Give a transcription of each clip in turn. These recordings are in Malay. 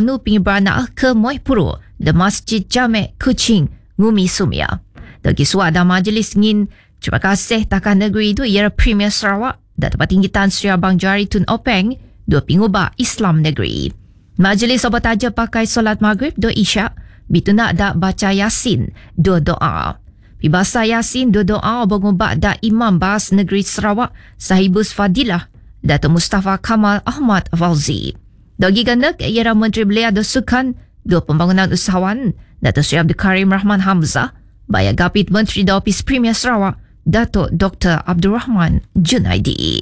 onu pengibrana ke Moipuro de Masjid Jamek Kuching Ngumi Sumia. Dagi suada majlis ngin terima kasih Takan Negeri itu ialah Premier Sarawak dan Tempat Tinggi Tan Sri Abang Jari Tun Openg dua pengubah Islam Negeri. Majlis obat aja pakai solat maghrib do isyak bituna dak baca Yasin dua doa. Pibasa Yasin dua doa bengubah dak Imam Bas Negeri Sarawak Sahibus Fadilah Dato' Mustafa Kamal Ahmad Fauzi. Dagi gandak ialah Menteri Belia dan Sukan, dua pembangunan usahawan, Dato' Sri Abdul Karim Rahman Hamzah, Baya Gapit Menteri da Opis Premier Sarawak, Dato' Dr. Abdul Rahman Junaidi.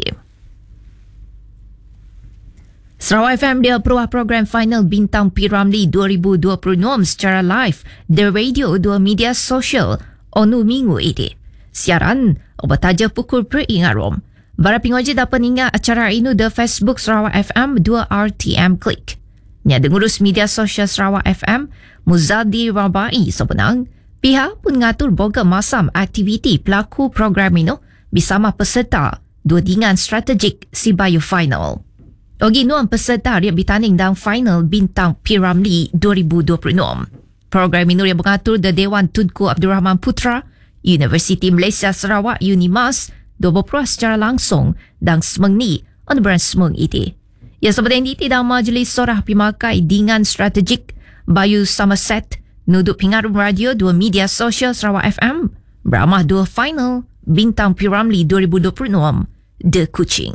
Sarawak FM dia peruah program final Bintang P. Ramlee 2026 secara live di radio dua media sosial onu minggu ini. Siaran obat taja pukul peringarom. Para pengaji dapat ingat acara ini di Facebook Sarawak FM 2RTM Klik. Nya ngurus media sosial Sarawak FM, Muzadi Rabai sebenang, pihak pun ngatur boga masam aktiviti pelaku program ini bersama peserta dua dingan strategik si Bayu Final. Ogi nuam peserta dia bertanding dalam final Bintang P. Ramlee 2026. Program ini dia mengatur di Dewan Tunku Abdul Rahman Putra, Universiti Malaysia Sarawak UNIMAS, dua berperuah secara langsung dan semeng ni on-brand semeng itu. Ya seperti ini dalam majlis sorah pemakai dingan strategik Bayu Somerset, nuduk pengaruh radio dua media sosial Sarawak FM, beramah dua final Bintang P. Ramlee 2026 di Kuching.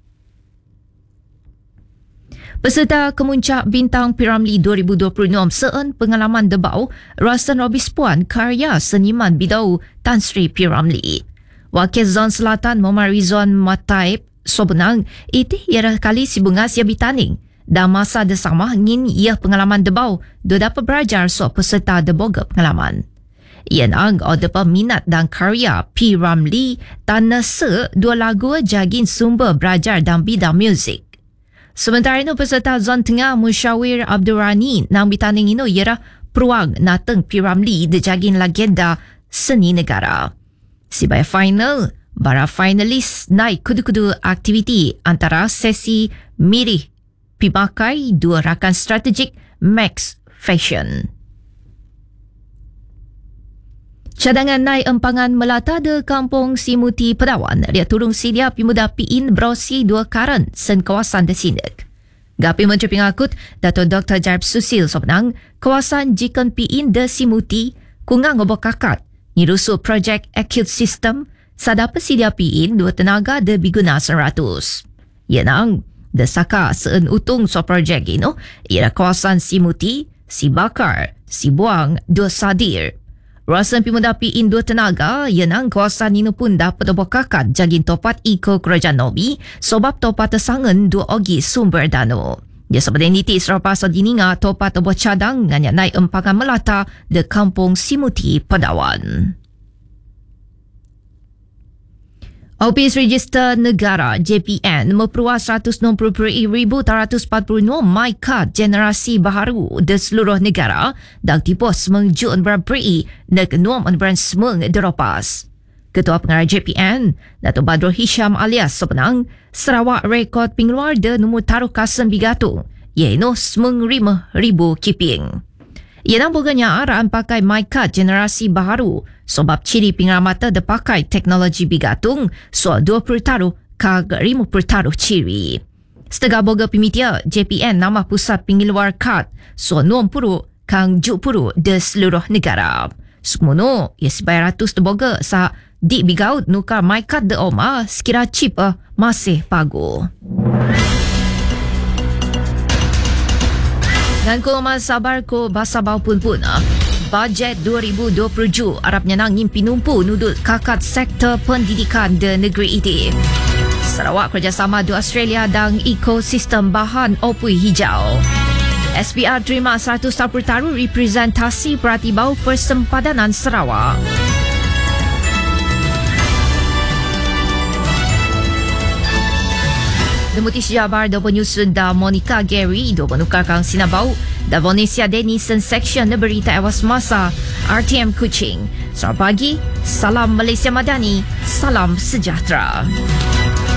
Peserta kemuncak Bintang P. Ramlee 2026 seen pengalaman debau rasan Robis Puan karya seniman bidau Tan Sri P. Ramlee. Wakil Zon Selatan Muhammad Rizwan Mataib sebenang itu ialah kali si bunga siap bertanding dan masa bersama ingin ia pengalaman debau dia dapat belajar soal peserta deboga pengalaman. Ia nang ada peminat dan karya P. Ramlee tanah se dua lagu jagin sumber belajar dan bidang muzik. Sementara itu peserta Zon Tengah Musyawir Abdul Rani nang bertanding ini ialah peruang nateng P. Ramlee di jagin legenda seni negara. Sebagai final, para finalis naik kudu-kudu aktiviti antara sesi mirih pimakai dua rakan strategik Max Fashion. Cadangan naik empangan melata di Kampung Simuti Pedawan, dia turun sedia pemuda piin berosi dua karen sen kawasan Desindak. Gapi Menteri Pengakut, Dato' Dr. Jarib Susil sebenang, kawasan jikan piin de Simuti, kungang obok kakat, nirusu projek Acute System, sada persedia piin dua tenaga de biguna 100. Yenang, de saka seen utung so projek ini, ialah kawasan Simuti, Si Bakar, Si Buang, dua Sadir. Rasan pemuda piin dua tenaga, yenang kawasan ini pun dapat obok kakat jagin topat iko kerajaan Nobi, sebab topat tersangan dua ogi sumber dano. Dia seperti niti serapasa dininga topat obok cadang nganya naik empangan melata de Kampung Simuti Pedawan. Opis Register Negara JPN memperluas 190,346 My Card generasi baharu di seluruh negara dan tipos mengjun berberi neg nuam brand semeng deropas. Ketua Pengarah JPN, Dato' Badrul Hisham alias sebenang, Sarawak rekod pengeluar de nombor taruh kasen bigatung, iaitu 9,000 kiping. Ia nampaknya arahan pakai My Card generasi baharu sebab ciri pengeramatan dipakai teknologi bigatung soal 20 taruh ke 50 taruh ciri. Setengah boga pemitia JPN nama pusat pengeluar kad soal 60 kang 70 di seluruh negara. Semuanya ia sebayar ratus boga sa di bigaut nukar My Card de oma sekira chip masih pagu. Dan ko masabar ko basabau pun bajet 2027 Arab nyanangin pinumpu nudut kakat sektor pendidikan di negeri ini. Sarawak kerjasama di Australia dan ekosistem bahan opui hijau. SPR terima 100 taru representasi Peratibau Persempadanan Sarawak. Demuti Sejabar do penyusun da Monica Gary do menukarkan sinabau da Vonesia Denison section na berita ewas masa RTM Kuching. Selamat pagi, salam Malaysia Madani, salam sejahtera.